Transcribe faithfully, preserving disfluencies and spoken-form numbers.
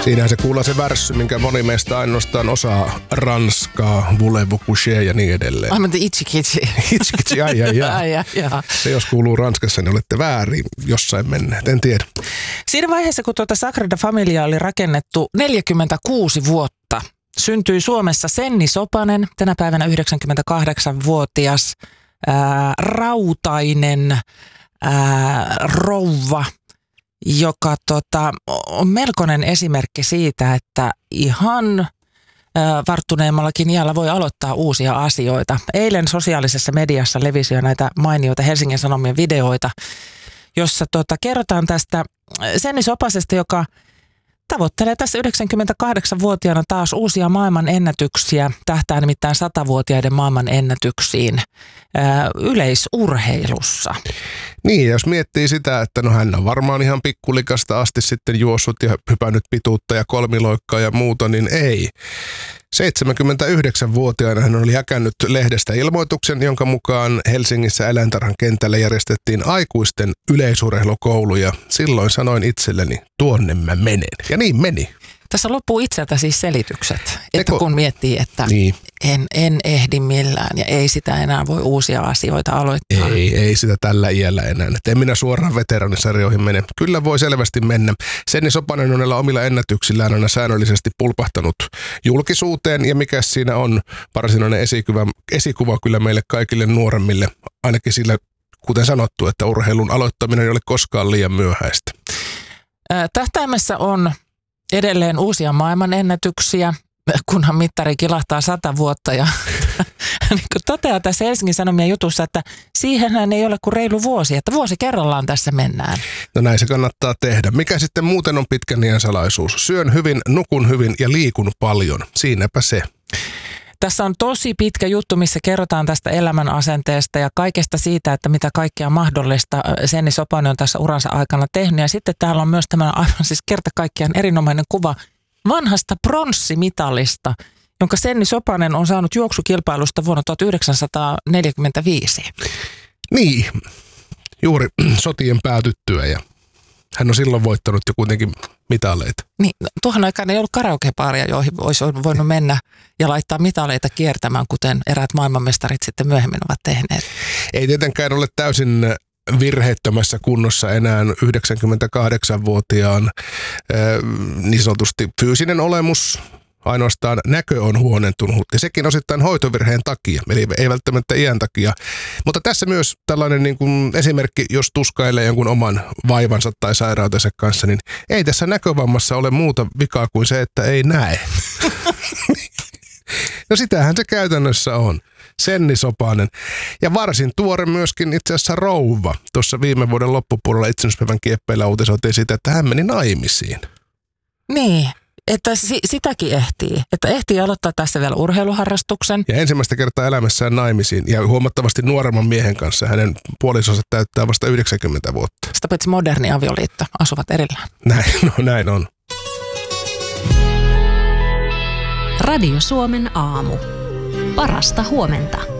Siinähän se kuullaan se värssy, minkä moni meistä ainoastaan osaa ranskaa, voulez-vous coucher ja niin edelleen. Ai, mutta itchi kitsi. Itchi kitsi, ai ai ai. ai, ai Se jos kuuluu Ranskassa, niin olette väärin jossain menneet, en tiedä. Siinä vaiheessa, kun tuota Sagrada Familia oli rakennettu neljäkymmentäkuusi vuotta, syntyi Suomessa Senni Sopanen, tänä päivänä yhdeksänkymmentäkahdeksanvuotias, ää, rautainen ää, rouva, joka tota, on melkoinen esimerkki siitä, että ihan ää, varttuneemmallakin iällä voi aloittaa uusia asioita. Eilen sosiaalisessa mediassa levisi jo näitä mainioita Helsingin Sanomien videoita, jossa tota, kerrotaan tästä Senni Sopasesta, joka tavoittelee tässä yhdeksänkymmentäkahdeksanvuotiaana taas uusia maailman ennätyksiä, tähtää nimittäin satavuotiaiden maailman ennätyksiin ää, yleisurheilussa. Niin, jos miettii sitä, että no hän on varmaan ihan pikkulikasta asti sitten juossut ja hypännyt pituutta ja kolmiloikkaa ja muuta, niin ei. seitsemänkymmentäyhdeksänvuotiaana hän oli häkännyt lehdestä ilmoituksen, jonka mukaan Helsingissä Eläintarhan kentällä järjestettiin aikuisten yleisurheilukoulu ja silloin sanoin itselleni, tuonne mä menen. Ja niin meni. Tässä loppuu itseltä siis selitykset, että Eko, kun miettii, että niin. en, en ehdi millään ja ei sitä enää voi uusia asioita aloittaa. Ei, ei sitä tällä iällä enää. Et en minä suoraan veteraanisarjoihin mene. Kyllä voi selvästi mennä. Senni Sopanen on näillä omilla ennätyksillään aina säännöllisesti pulpahtanut julkisuuteen ja mikä siinä on varsinainen esikuva, esikuva kyllä meille kaikille nuoremmille, ainakin sillä, kuten sanottu, että urheilun aloittaminen ei ole koskaan liian myöhäistä. Tähtäimessä on edelleen uusia maailmanennätyksiä, kunhan mittari kilahtaa sata vuotta ja niin kuin toteaa tässä Helsingin Sanomien jutussa, että siihenhän ei ole kuin reilu vuosi, että vuosi kerrallaan tässä mennään. No näin se kannattaa tehdä. Mikä sitten muuten on pitkän iän salaisuus? Syön hyvin, nukun hyvin ja liikun paljon. Siinäpä se. Tässä on tosi pitkä juttu, missä kerrotaan tästä elämän asenteesta ja kaikesta siitä, että mitä kaikkea mahdollista Senni Sopanen on tässä uransa aikana tehnyt. Ja sitten täällä on myös tämä aivan siis kerta kaikkiaan erinomainen kuva vanhasta pronssimitalista, jonka Senni Sopanen on saanut juoksukilpailusta vuonna tuhatyhdeksänsataaneljäkymmentäviisi. Niin, juuri sotien päätyttyä ja hän on silloin voittanut jo kuitenkin mitaleita. Niin, tuohon aikaan ei ollut karaokebaaria, joihin olisi voinut mennä ja laittaa mitaleita kiertämään, kuten eräät maailmanmestarit sitten myöhemmin ovat tehneet. Ei tietenkään ole täysin virheettömässä kunnossa enää yhdeksänkymmentäkahdeksanvuotiaan niin sanotusti fyysinen olemus. Ainoastaan näkö on huonontunut ja sekin osittain hoitovirheen takia, eli ei välttämättä iän takia. Mutta tässä myös tällainen niin kuin esimerkki, jos tuskailee jonkun oman vaivansa tai sairautensa kanssa, niin ei tässä näkövammassa ole muuta vikaa kuin se, että ei näe. No sitähän se käytännössä on. Senni Sopanen. Ja varsin tuore myöskin itse asiassa rouva. Tuossa viime vuoden loppupuolella itsenäisyyspäivän kieppeillä uutisoitiin sitä, että hän meni naimisiin. Niin. Että si- sitäkin ehtii. Että ehtii aloittaa tässä vielä urheiluharrastuksen. Ja ensimmäistä kertaa elämässään naimisiin ja huomattavasti nuoremman miehen kanssa. Hänen puolisonsa täyttää vasta yhdeksänkymmentä vuotta. Sitä paitsi moderni avioliitto, asuvat erillään. Näin, no, näin on. Radio Suomen aamu. Parasta huomenta.